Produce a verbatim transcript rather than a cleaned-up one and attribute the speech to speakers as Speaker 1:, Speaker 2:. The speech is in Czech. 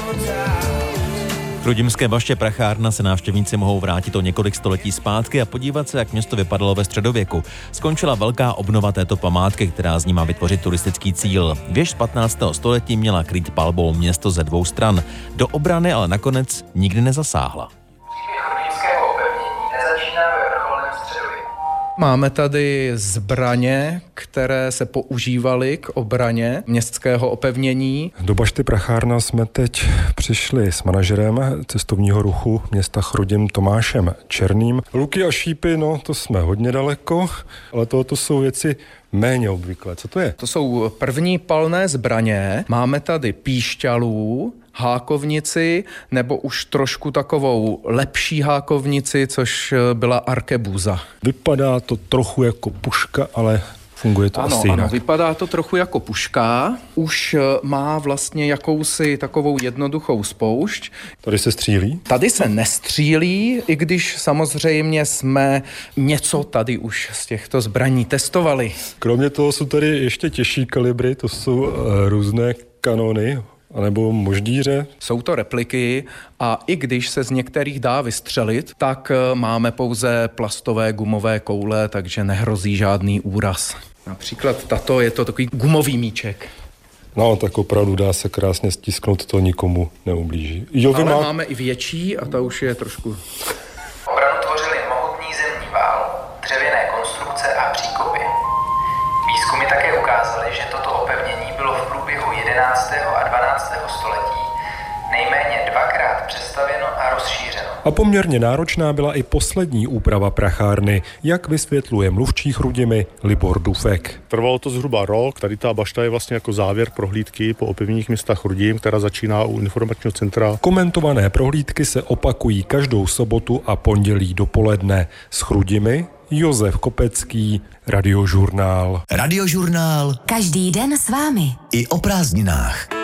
Speaker 1: V chrudimské baště Prachárna se návštěvníci mohou vrátit o několik století zpátky a podívat se, jak město vypadalo ve středověku. Skončila velká obnova této památky, která z ní má vytvořit turistický cíl. Věž z patnáctého století měla krýt palbou město ze dvou stran. Do obrany ale nakonec nikdy nezasáhla.
Speaker 2: Máme tady zbraně, které se používaly k obraně městského opevnění.
Speaker 3: Do bašty Prachárna jsme teď přišli s manažerem cestovního ruchu města Chrudim Tomášem Černým. Luky a šípy, no to jsme hodně daleko, ale tohoto jsou věci méně obvyklé. Co to je?
Speaker 2: To jsou první palné zbraně. Máme tady píšťalů, hákovnici nebo už trošku takovou lepší hákovnici, což byla arkebuza.
Speaker 3: Vypadá to trochu jako puška, ale funguje to
Speaker 2: ano,
Speaker 3: asi jinak.
Speaker 2: Ano, vypadá to trochu jako puška. Už má vlastně jakousi takovou jednoduchou spoušť.
Speaker 3: Tady se střílí?
Speaker 2: Tady se nestřílí, i když samozřejmě jsme něco tady už z těchto zbraní testovali.
Speaker 3: Kromě toho jsou tady ještě těžší kalibry, to jsou uh, různé kanony, anebo moždíře.
Speaker 2: Jsou to repliky a i když se z některých dá vystřelit, tak máme pouze plastové gumové koule, takže nehrozí žádný úraz. Například tato je to takový gumový míček.
Speaker 3: No, tak opravdu dá se krásně stisknout, to nikomu neublíží. Jo,
Speaker 2: Ale
Speaker 3: má...
Speaker 2: máme i větší a ta už je trošku...
Speaker 4: Obranu tvořily mohutný zemní vál, dřevěné konstrukce a příkopy. Výzkumy také ukázaly, že toto opevnění bylo v průběhu jedenáctého a dvanáctého století nejméně dvakrát přestavěno a rozšířeno.
Speaker 3: A poměrně náročná byla i poslední úprava prachárny, jak vysvětluje mluvčí Chrudimi Libor Dufek.
Speaker 5: Trvalo to zhruba rok, tady ta bašta je vlastně jako závěr prohlídky po opevněních města Chrudim, která začíná u informačního centra.
Speaker 3: Komentované prohlídky se opakují každou sobotu a pondělí dopoledne. S Chrudimi Josef Kopecký, Radiožurnál.
Speaker 6: Radiožurnál.
Speaker 7: Každý den s vámi.
Speaker 6: I o prázdninách.